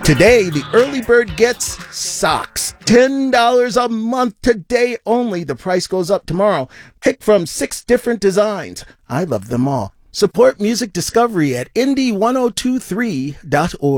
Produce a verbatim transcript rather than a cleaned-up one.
Today, the early bird gets socks. ten dollars a month today only. The price goes up tomorrow. Pick from six different designs. I love them all. Support music discovery at indie ten twenty-three dot org.